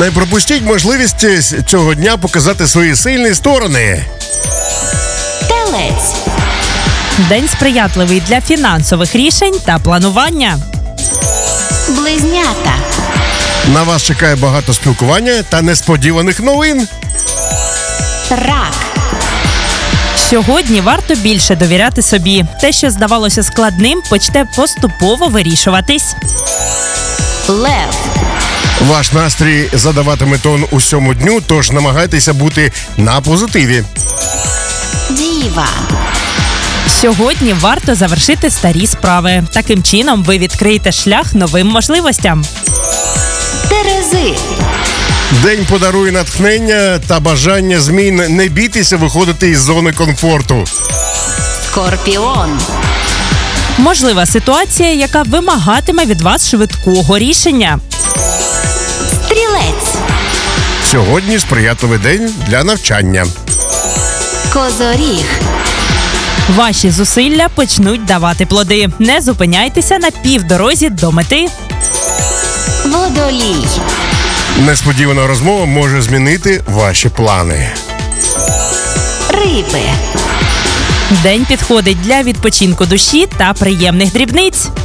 Не пропустіть можливість цього дня показати свої сильні сторони. Телець. День сприятливий для фінансових рішень та планування. Близнята. На вас чекає багато спілкування та несподіваних новин. Рак. Сьогодні варто більше довіряти собі. Те, що здавалося складним, почне поступово вирішуватись. Лев. Ваш настрій задаватиме тон усьому дню, тож намагайтеся бути на позитиві. Діва. Сьогодні варто завершити старі справи. Таким чином ви відкриєте шлях новим можливостям. Терези. День подарує натхнення та бажання змін. Не бійтеся виходити із зони комфорту. Скорпіон. Можлива ситуація, яка вимагатиме від вас швидкого рішення. Стрілець. Сьогодні сприятливий день для навчання. Козоріг. Ваші зусилля почнуть давати плоди. Не зупиняйтеся на півдорозі до мети. Водолій. Несподівана розмова може змінити ваші плани. Риби. День підходить для відпочинку душі та приємних дрібниць.